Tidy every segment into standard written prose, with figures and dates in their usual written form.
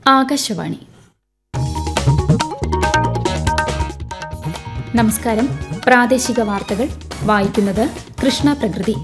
ആകാശവാണി. നമസ്കാരം. പ്രാദേശിക വാർത്തകൾ വായിക്കുന്നത് കൃഷ്ണ പ്രകൃതി.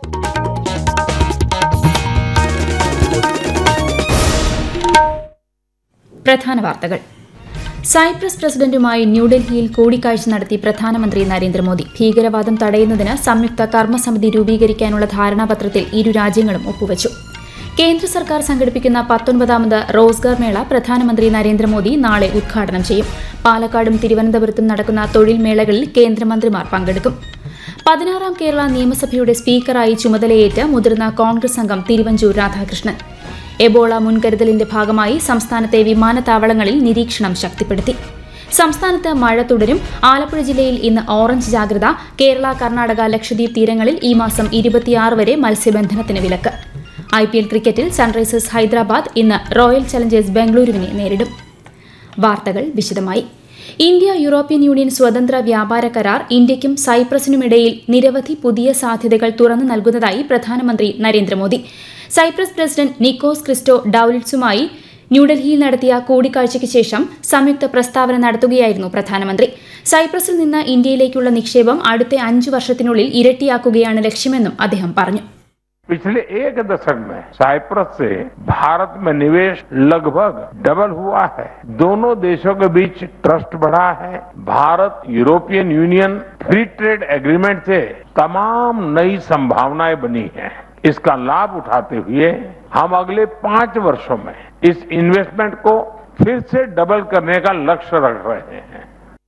പ്രധാന വാർത്തകൾ. സൈപ്രസ് പ്രസിഡന്റുമായി ന്യൂഡൽഹിയിൽ കൂടിക്കാഴ്ച നടത്തി പ്രധാനമന്ത്രി നരേന്ദ്രമോദി. ഭീകരവാദം തടയുന്നതിന് സംയുക്ത കർമ്മസമിതി രൂപീകരിക്കാനുള്ള ധാരണാപത്രത്തിൽ ഇരു രാജ്യങ്ങളും ഒപ്പുവച്ചു. കേന്ദ്ര സർക്കാർ സംഘടിപ്പിക്കുന്ന 19ാമത് റോസ്ഗാർ മേള പ്രധാനമന്ത്രി നരേന്ദ്രമോദി നാളെ ഉദ്ഘാടനം ചെയ്യും. പാലക്കാടും തിരുവനന്തപുരത്തും നടക്കുന്ന തൊഴിൽ മേളകളിൽ കേന്ദ്രമന്ത്രിമാർ പങ്കെടുക്കും. 16ാം കേരള നിയമസഭയുടെ സ്പീക്കറായി ചുമതലയേറ്റ മുതിർന്ന കോൺഗ്രസ് അംഗം തിരുവഞ്ചൂർ രാധാകൃഷ്ണൻ. എബോള മുൻകരുതലിന്റെ ഭാഗമായി സംസ്ഥാനത്തെ വിമാനത്താവളങ്ങളിൽ നിരീക്ഷണം ശക്തിപ്പെടുത്തി. സംസ്ഥാനത്ത് മഴ തുടരും. ആലപ്പുഴ ജില്ലയിൽ ഇന്ന് ഓറഞ്ച് ജാഗ്രത. കേരള, കർണാടക, ലക്ഷദ്വീപ് തീരങ്ങളിൽ ഈ മാസം 26 വരെ മത്സ്യബന്ധനത്തിന് വിലക്ക്. IPL ക്രിക്കറ്റിൽ സൺറൈസേഴ്സ് ഹൈദരാബാദ് ഇന്ന് റോയൽ ചലഞ്ചേഴ്സ് ബംഗളൂരുവിനെ നേരിടും. വാർത്തകൾ വിശദമായി. ഇന്ത്യ യൂറോപ്യൻ യൂണിയൻ സ്വതന്ത്ര വ്യാപാര കരാർ ഇന്ത്യയ്ക്കും സൈപ്രസിനുമിടയിൽ നിരവധി പുതിയ സാധ്യതകൾ തുറന്നു നൽകുന്നതായി പ്രധാനമന്ത്രി നരേന്ദ്രമോദി. സൈപ്രസ് പ്രസിഡന്റ് നിക്കോസ് ക്രിസ്റ്റോ ഡൌലിറ്റ്സുമായി ന്യൂഡൽഹിയിൽ നടത്തിയ കൂടിക്കാഴ്ചയ്ക്ക് ശേഷം സംയുക്ത പ്രസ്താവന നടത്തുകയായിരുന്നു പ്രധാനമന്ത്രി. സൈപ്രസിൽ നിന്ന് ഇന്ത്യയിലേക്കുള്ള നിക്ഷേപം അടുത്ത 5 വർഷത്തിനുള്ളിൽ ഇരട്ടിയാക്കുകയാണ് ലക്ഷ്യമെന്നും അദ്ദേഹം പറഞ്ഞു. पिछले एक दशक में साइप्रस से भारत में निवेश लगभग डबल हुआ है. दोनों देशों के बीच ट्रस्ट बढ़ा है. Bharat European union free trade agreement से तमाम नई संभावनाएं बनी हैं. इसका लाभ उठाते हुए हम अगले 5 वर्षों में इस इन्वेस्टमेंट को फिर से डबल करने का लक्ष्य रख रहे हैं.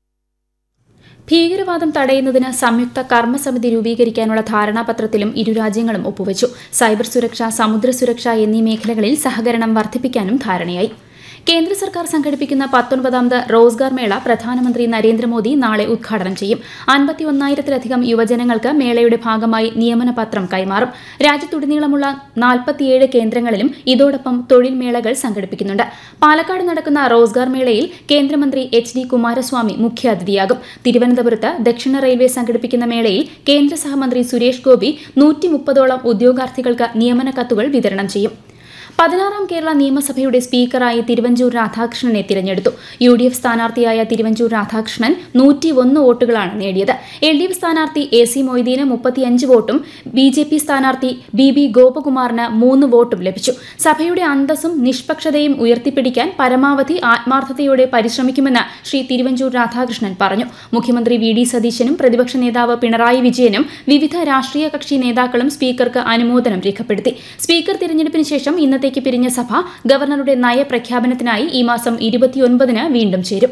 ഭീകരവാദം തടയുന്നതിന് സംയുക്ത കർമ്മസമിതി രൂപീകരിക്കാനുള്ള ധാരണാപത്രത്തിലും ഇരു രാജ്യങ്ങളും ഒപ്പുവച്ചു. സൈബർ സുരക്ഷ, സമുദ്ര സുരക്ഷ എന്നീ മേഖലകളിൽ സഹകരണം വർദ്ധിപ്പിക്കാനും ധാരണയായി. കേന്ദ്ര സർക്കാർ സംഘടിപ്പിക്കുന്ന 19ാമത് റോസ്ഗാർ മേള പ്രധാനമന്ത്രി നരേന്ദ്രമോദി നാളെ ഉദ്ഘാടനം ചെയ്യും. 51,000-ത്തിലധികം യുവജനങ്ങൾക്ക് മേളയുടെ ഭാഗമായി നിയമന പത്രം കൈമാറും. രാജ്യത്തുടനീളമുള്ള 47 കേന്ദ്രങ്ങളിലും ഇതോടൊപ്പം തൊഴിൽ മേളകൾ സംഘടിപ്പിക്കുന്നുണ്ട്. പാലക്കാട് നടക്കുന്ന റോസ്ഗാർ മേളയിൽ കേന്ദ്രമന്ത്രി HD കുമാരസ്വാമി മുഖ്യാതിഥിയാകും. തിരുവനന്തപുരത്ത് ദക്ഷിണ റെയിൽവേ സംഘടിപ്പിക്കുന്ന മേളയിൽ കേന്ദ്ര സഹമന്ത്രി സുരേഷ് ഗോപി 130ഓളം ഉദ്യോഗാർത്ഥികൾക്ക് നിയമന കത്തുകൾ വിതരണം ചെയ്യും. 16ാം കേരള നിയമസഭയുടെ സ്പീക്കറായി തിരുവഞ്ചൂർ രാധാകൃഷ്ണനെ തിരഞ്ഞെടുത്തു. UDF സ്ഥാനാർത്ഥിയായ തിരുവഞ്ചൂർ രാധാകൃഷ്ണൻ 101 വോട്ടുകളാണ് നേടിയത്. LDF സ്ഥാനാർത്ഥി AC മൊയ്തീന് 35 വോട്ടും BJP സ്ഥാനാർത്ഥി BB ഗോപകുമാറിന് 3 വോട്ടും ലഭിച്ചു. സഭയുടെ അന്തസ്സും നിഷ്പക്ഷതയും ഉയർത്തിപ്പിടിക്കാൻ പരമാവധി ആത്മാർത്ഥതയോടെ പരിശ്രമിക്കുമെന്ന് ശ്രീ തിരുവഞ്ചൂർ രാധാകൃഷ്ണൻ പറഞ്ഞു. മുഖ്യമന്ത്രി VD സതീശനും പ്രതിപക്ഷ നേതാവ് പിണറായി വിജയനും വിവിധ രാഷ്ട്രീയ കക്ഷി നേതാക്കളും സ്പീക്കർക്ക് അനുമോദനം രേഖപ്പെടുത്തി. സ്പീക്കർ തിരഞ്ഞെടുപ്പിന് ശേഷം ഇന്നത്തെ പിരിഞ്ഞ സഭ ഗവർണറുടെ നയപ്രഖ്യാപനത്തിനായി ഈ മാസം 29-ന് വീണ്ടും ചേരും.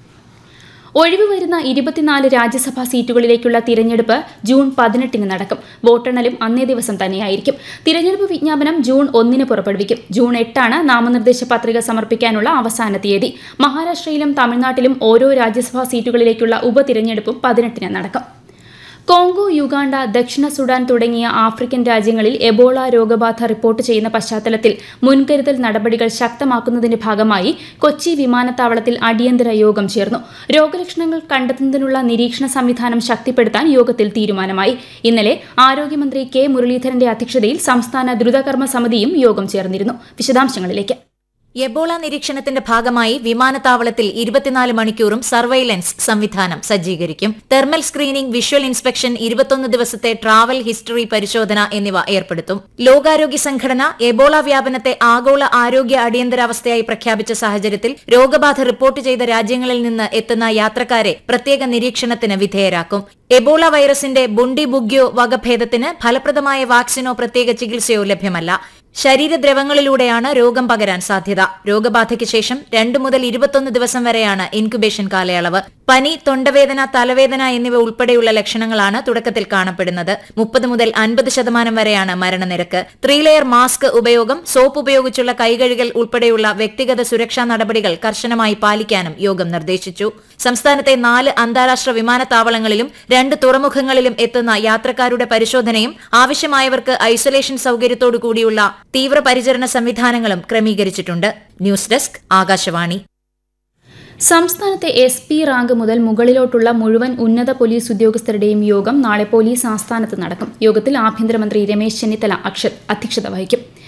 ഒഴിവ് വരുന്ന 24 രാജ്യസഭാ സീറ്റുകളിലേക്കുള്ള തിരഞ്ഞെടുപ്പ് ജൂൺ 18-ന് നടക്കും. വോട്ടെണ്ണലും അന്നേ ദിവസം തന്നെയായിരിക്കും. തിരഞ്ഞെടുപ്പ് വിജ്ഞാപനം ജൂൺ 1-ന് പുറപ്പെടുവിക്കും. ജൂൺ 8-ആണ് നാമനിർദ്ദേശ പത്രിക സമർപ്പിക്കാനുള്ള അവസാന തീയതി. മഹാരാഷ്ട്രയിലും തമിഴ്നാട്ടിലും ഓരോ രാജ്യസഭാ സീറ്റുകളിലേക്കുള്ള ഉപതിരഞ്ഞെടുപ്പും 18-ന് നടക്കും. കോങ്കോ, യുഗാണ്ട, ദക്ഷിണ സുഡാൻ തുടങ്ങിയ ആഫ്രിക്കൻ രാജ്യങ്ങളിൽ എബോള രോഗബാധ റിപ്പോർട്ട് ചെയ്യുന്ന പശ്ചാത്തലത്തിൽ മുൻകരുതൽ നടപടികൾ ശക്തമാക്കുന്നതിന്റെ ഭാഗമായി കൊച്ചി വിമാനത്താവളത്തിൽ അടിയന്തര യോഗം ചേർന്നു. രോഗലക്ഷണങ്ങൾ കണ്ടെത്തുന്നതിനുള്ള നിരീക്ഷണ സംവിധാനം ശക്തിപ്പെടുത്താൻ യോഗത്തിൽ തീരുമാനമായി. ഇന്നലെ ആരോഗ്യമന്ത്രി K മുരളീധരന്റെ അധ്യക്ഷതയിൽ സംസ്ഥാന ദ്രുതകർമ്മ സമിതിയും യോഗം ചേർന്നിരുന്നു. വിശദാംശങ്ങളിലേക്ക്. എബോള നിരീക്ഷണത്തിന്റെ ഭാഗമായി വിമാനത്താവളത്തിൽ 24 മണിക്കൂറും സർവൈലൻസ് സംവിധാനം സജ്ജീകരിക്കും. തെർമൽ സ്ക്രീനിംഗ്, വിഷ്വൽ ഇൻസ്പെക്ഷൻ, 21 ദിവസത്തെ ട്രാവൽ ഹിസ്റ്ററി പരിശോധന എന്നിവ ഏർപ്പെടുത്തും. ലോകാരോഗ്യ സംഘടന എബോള വ്യാപനത്തെ ആഗോള ആരോഗ്യ അടിയന്തരാവസ്ഥയായി പ്രഖ്യാപിച്ച സാഹചര്യത്തിൽ രോഗബാധ റിപ്പോർട്ട് ചെയ്ത രാജ്യങ്ങളിൽ നിന്ന് എത്തുന്ന യാത്രക്കാരെ പ്രത്യേക നിരീക്ഷണത്തിന് വിധേയരാക്കും. എബോള വൈറസിന്റെ ബുണ്ടിബുഗ്യോ വകഭേദത്തിന് ഫലപ്രദമായ വാക്സിനോ പ്രത്യേക ചികിത്സയോ ലഭ്യമല്ല. ശരീരദ്രവങ്ങളിലൂടെയാണ് രോഗം പകരാൻ സാധ്യത. രോഗബാധയ്ക്ക് ശേഷം 2 മുതൽ 21 ദിവസം വരെയാണ് ഇൻക്യുബേഷൻ കാലയളവ്. പനി, തൊണ്ടവേദന, തലവേദന എന്നിവ ഉൾപ്പെടെയുള്ള ലക്ഷണങ്ങളാണ് തുടക്കത്തിൽ കാണപ്പെടുന്നത്. 30 മുതൽ 50% വരെയാണ് മരണനിരക്ക്. 3 ലെയർ മാസ്ക് ഉപയോഗം, സോപ്പ് ഉപയോഗിച്ചുള്ള കൈകഴുകൽ ഉൾപ്പെടെയുള്ള വ്യക്തിഗത സുരക്ഷാ നടപടികൾ കർശനമായി പാലിക്കാനും യോഗം നിർദ്ദേശിച്ചു. സംസ്ഥാനത്തെ 4 അന്താരാഷ്ട്ര വിമാനത്താവളങ്ങളിലും 2 തുറമുഖങ്ങളിലും എത്തുന്ന യാത്രക്കാരുടെ പരിശോധനയും ആവശ്യമായവർക്ക് ഐസൊലേഷൻ സൌകര്യത്തോടു കൂടിയുള്ള തീവ്രപരിചരണ സംവിധാനങ്ങളും ക്രമീകരിച്ചിട്ടുണ്ട്. News desk, Akashvani. സംസ്ഥാനത്തെ SP റാങ്ക് മുതൽ മുകളിലോട്ടുള്ള മുഴുവൻ ഉന്നത പോലീസ് ഉദ്യോഗസ്ഥരുടെയും യോഗം നാളെ പോലീസ് ആസ്ഥാനത്ത് നടക്കും. യോഗത്തിൽ ആഭ്യന്തരമന്ത്രി രമേശ് ചെന്നിത്തല അധ്യക്ഷത വഹിക്കും.